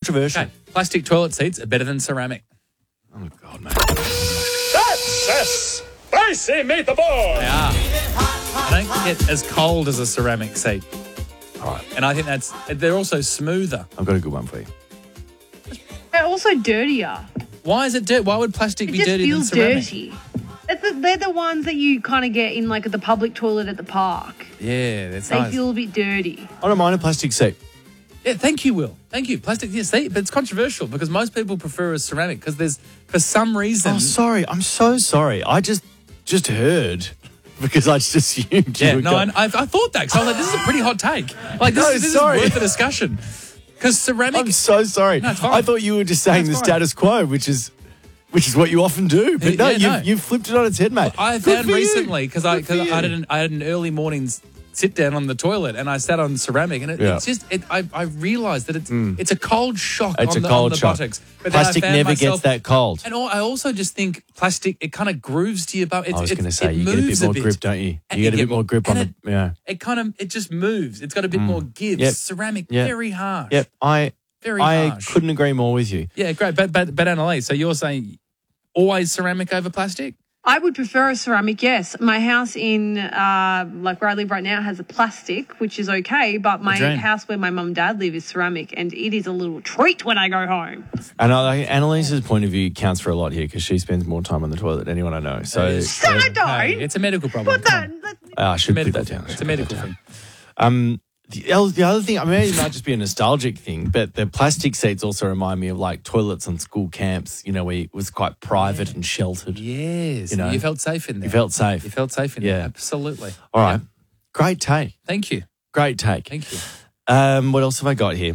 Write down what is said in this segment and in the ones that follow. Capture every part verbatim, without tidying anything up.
controversial. Okay. Plastic toilet seats are better than ceramic. Oh, God, mate. That's a spicy meatball. They are. They don't get as cold as a ceramic seat. All right. And I think that's, they're also smoother. I've got a good one for you. They're also dirtier. Why is it dirty? Why would plastic It be just dirtier than feels ceramic? dirty. It's the, they're the ones that you kind of get in like at the public toilet at the park. Yeah, that's They nice. feel a bit dirty. I don't mind a plastic seat. Yeah, thank you, Will. Thank you. Plastic, yes, they, but it's controversial because most people prefer a ceramic because there's, for some reason... Oh, sorry. I'm so sorry. I just just heard because I just assumed you Yeah, would no, go, I, I, I thought that because I was like, this is a pretty hot take. Like, this, No, is, this sorry. is worth a discussion. Because ceramic... I'm so sorry. No, it's fine. I thought you were just saying No, the it's fine. status quo, which is which is what you often do. But no, Yeah, you've, no. you've flipped it on its head, mate. I Good found for you. recently because I, Good for cause I, had you. an, I had an early morning sit down on the toilet and I sat on ceramic and it, Yeah. it's just it, I, I realised that it's it's a cold shock It's on a the, cold on the shock. buttocks. But then I Plastic found never myself- gets that cold. And all, I also just think plastic it kind of grooves to your bum. It, I was it, going to say, it you get a bit moves more grip, don't you? And You get a you bit more grip on and the... Yeah. It, it kind of it just moves. It's got a bit more give. Yep. Ceramic Yep. very harsh. Yep. I, Very I harsh. couldn't agree more with you. Yeah, great. But but but Annalise, so you're saying always ceramic over plastic? I would prefer a ceramic, yes. My house in, uh, like where I live right now, has a plastic, which is okay, but my dream. house where my mum and dad live is ceramic, and it is a little treat when I go home. And I, Annalise's point of view counts for a lot here because she spends more time on the toilet than anyone I know. So It's- No, I don't. Hey, it's a medical problem. But Come on. that, that, uh, I It's a should put medical that down. thing. I It's should a put that medical down. thing. Um, the, el- the other thing, I mean, it might just be a nostalgic thing, but the plastic seats also remind me of like toilets on school camps, you know, where it was quite private and sheltered. Yes, You know, you felt safe in there. You felt safe. You felt safe in Yeah. there. Absolutely. All right. Yeah. Great take. Thank you. Great take. Thank you. Um, what else have I got here?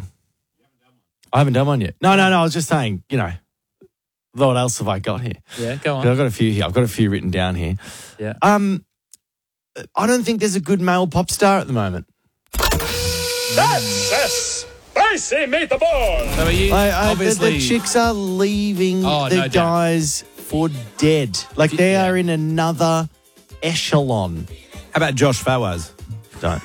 I haven't done one yet. No, no, no. I was just saying, you know, what else have I got here? Yeah, go I've on. got a few here. I've got a few written down here. Yeah. Um, I don't think there's a good male pop star at the moment. That's a spicy meatball. So are you I, I, the, obviously the chicks are leaving Oh, the no doubt. guys for dead. Like they Yeah. are in another echelon. How about Josh Fawaz? Don't.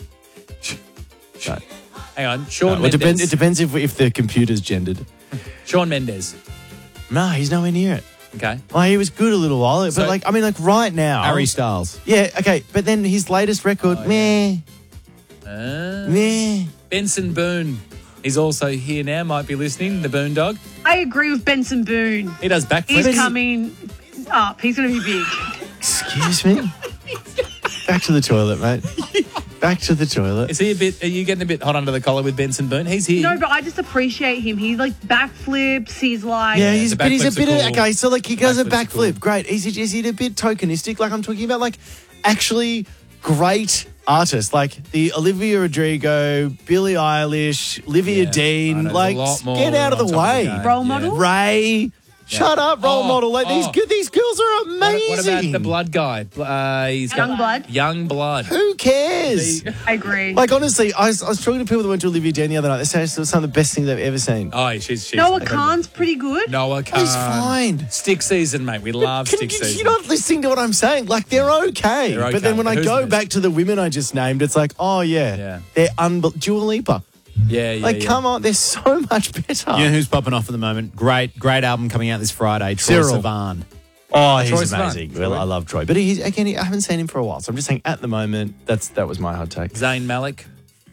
Don't. hang on, Sean No, it, Mendes. depends, it depends if, if the computer's gendered. Sean Mendes. No, he's nowhere near it. Okay. Well, he was good a little while, So- but like, I mean, like right now. Harry Styles. Yeah, okay, but then his latest record, Oh, meh, Uh, meh. Benson Boone. He's also here now. Might be listening. The Boone Dog. I agree with Benson Boone. He does He's backflips. coming up. He's going to be big. Excuse me? Back to the toilet, mate. Back to the toilet. Is he a bit? Are you getting a bit hot under the collar with Benson Boone? He's here. No, but I just appreciate him. He like backflips. He's like, Yeah, he's the but he's a backflips bit are of cool. okay. So like he does a Backflips are backflip, cool. great. Is he is he a bit tokenistic? Like I'm talking about like actually great artists like the Olivia Rodrigo, Billie Eilish, Olivia Yeah, I Dean. know, there's Like a lot more get out of on the top way. game. Role Yeah. model? Ray, shut up, role Oh, model. Like these oh. good these girls are What, amazing. what about the blood guy? Bl- Uh, he's got Young Blood? Young Blood. Who cares? The- I agree. Like honestly, I was, I was talking to people that went to Olivia Dean the other night. They say it's some of the best things they've ever seen. Oh, she's, she's Noah Khan's pretty good. Noah Khan. He's fine. Stick season, mate. We love Can, stick you- season. you're not listening to what I'm saying. Like, they're okay. They're But then okay. when I Who's go the- back to the women I just named, it's like, oh, yeah, Yeah. they're unbelievable. Dua Lipa. yeah, yeah. Like, yeah. come on, they're so much better. You know who's popping off at the moment? Great, great album coming out this Friday. Troy Cyril. Sivan. Oh, he's Troy Sivan. amazing. Troy. Well, I love Troy. But he's, again, I haven't seen him for a while. So I'm just saying, at the moment, that's that was my hot take. Zayn Malik.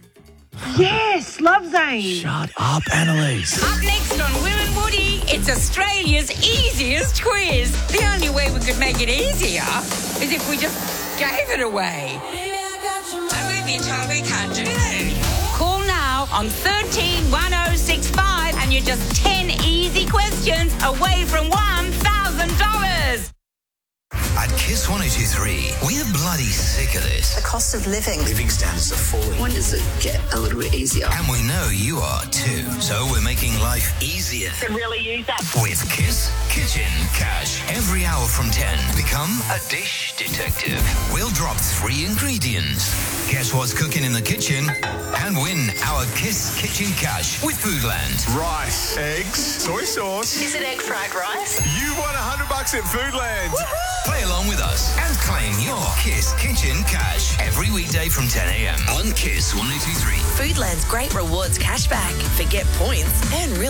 Yes, love Zayn. Shut up, Annalise. Up next on Will and Woody, it's Australia's easiest quiz. The only way we could make it easier is if we just gave it away. And we've been told we can't do that. Call now on thirteen one oh six five and you're just ten easy questions away from one thousand dollars. At Kiss one oh two three, we're bloody sick of this. The cost of living. Living standards are falling. When does it get a little bit easier? And we know you are too. So we're making life easier. Can really use that. With Kiss Kitchen Cash. Every hour from ten, become a dish detective. We'll drop three ingredients. Guess what's cooking in the kitchen? And win our Kiss Kitchen Cash with Foodland. Rice, eggs, soy sauce. Is it egg fried rice? You won a hundred bucks at Foodland. Play along with us and claim your Kiss Kitchen Cash every weekday from ten a.m. on Kiss one oh two three. Foodland's great rewards cashback. Forget points and real